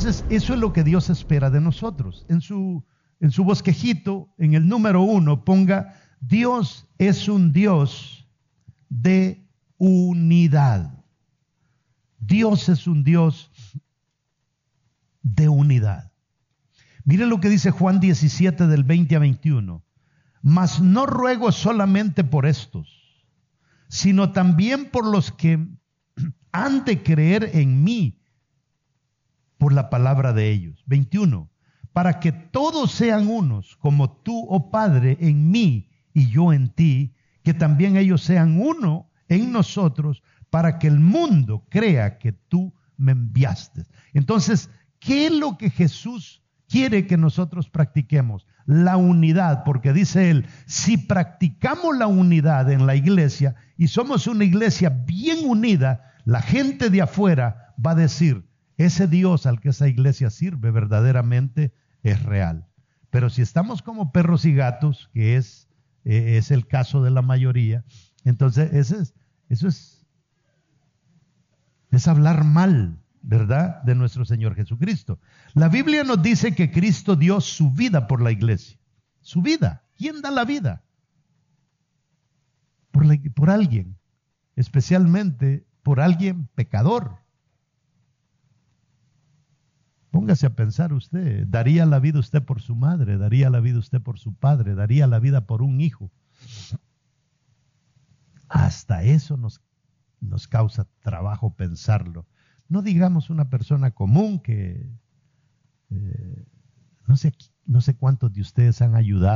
Entonces, eso es lo que Dios espera de nosotros. En su bosquejito, en el número 1, ponga: Dios es un Dios de unidad. Dios es un Dios de unidad. Mire lo que dice Juan 17 del 20 a 21. Mas no ruego solamente por estos, sino también por los que han de creer en mí por la palabra de ellos. 21. Para que todos sean unos, como tú, oh Padre, en mí y yo en ti, que también ellos sean uno en nosotros, para que el mundo crea que tú me enviaste. Entonces, ¿qué es lo que Jesús quiere que nosotros practiquemos? La unidad, porque dice él, si practicamos la unidad en la iglesia y somos una iglesia bien unida, la gente de afuera va a decir, ese Dios al que esa iglesia sirve verdaderamente es real. Pero si estamos como perros y gatos, que es el caso de la mayoría, entonces eso es hablar mal, ¿verdad?, de nuestro Señor Jesucristo. La Biblia nos dice que Cristo dio su vida por la iglesia. Su vida. ¿Quién da la vida? Por alguien. Especialmente por alguien pecador. Póngase a pensar usted. ¿Daría la vida usted por su madre? ¿Daría la vida usted por su padre? ¿Daría la vida por un hijo? Hasta eso nos causa trabajo pensarlo. No digamos una persona común que no sé cuántos de ustedes han ayudado